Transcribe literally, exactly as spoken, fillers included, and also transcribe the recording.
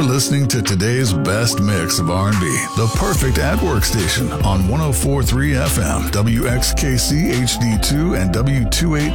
You're listening to today's best mix of R and B, the perfect at-work station on one oh four point three F M, W X K C H D two and W two eighty.